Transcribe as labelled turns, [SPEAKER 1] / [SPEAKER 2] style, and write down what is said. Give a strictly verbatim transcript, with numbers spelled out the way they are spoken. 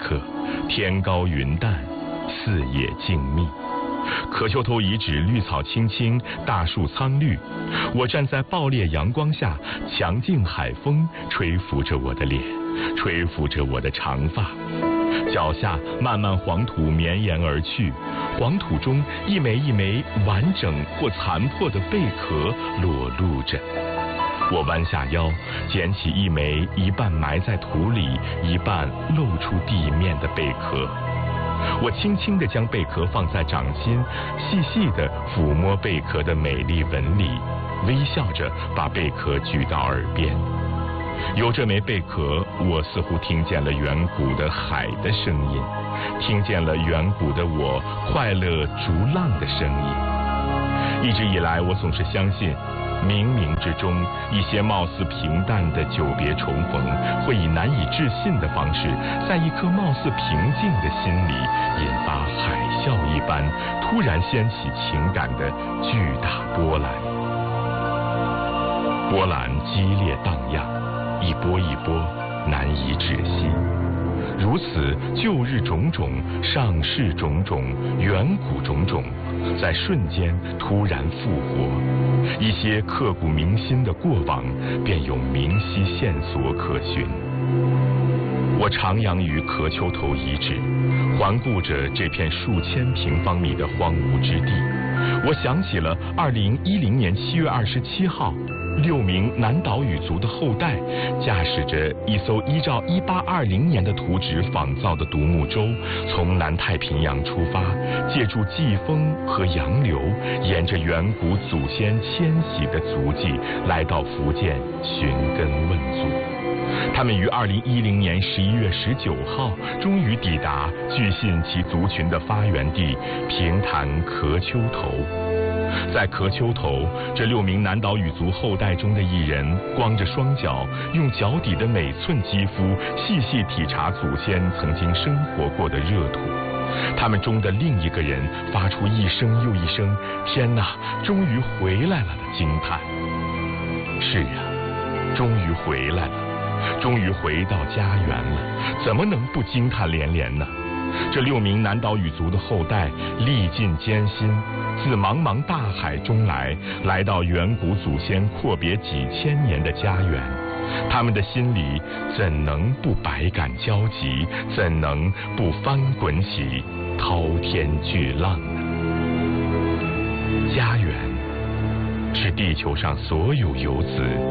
[SPEAKER 1] 刻，天高云淡，四野静谧。可丘头遗址绿草青青，大树苍绿。我站在爆裂阳光下，强劲海风吹拂着我的脸，吹拂着我的长发。脚下漫漫黄土绵延而去，黄土中一枚一枚完整或残破的贝壳裸露着。我弯下腰，捡起一枚一半埋在土里，一半露出地面的贝壳。我轻轻地将贝壳放在掌心，细细地抚摸贝壳的美丽纹理，微笑着把贝壳举到耳边。有这枚贝壳，我似乎听见了远古的海的声音，听见了远古的我快乐逐浪的声音。一直以来，我总是相信，冥冥之中，一些貌似平淡的久别重逢，会以难以置信的方式，在一颗貌似平静的心里，引发海啸一般，突然掀起情感的巨大波澜。波澜激烈荡漾，一波一波，难以止息。如此，旧日种种，上世种种，远古种种，在瞬间突然复活，一些刻骨铭心的过往便有明晰线索可循。我徜徉于可丘头遗址，环顾着这片数千平方米的荒芜之地，我想起了二零一零年七月二十七号，六名南岛语族的后代驾驶着一艘依照一八二零年的图纸仿造的独木舟，从南太平洋出发，借助季风和洋流，沿着远古祖先迁徙的足迹，来到福建寻根问祖。他们于二零一零年十一月十九号终于抵达据信其族群的发源地平潭可丘头。在可丘头，这六名南岛语族后代中的一人光着双脚，用脚底的每寸肌肤细细体察祖先曾经生活过的热土。他们中的另一个人发出一声又一声“天哪，终于回来了”的惊叹。是啊，终于回来了，终于回到家园了，怎么能不惊叹连连呢？这六名南岛语族的后代历尽艰辛，自茫茫大海中来，来到远古祖先阔别几千年的家园，他们的心里怎能不百感交集，怎能不翻滚起滔天巨浪呢？家园是地球上所有游子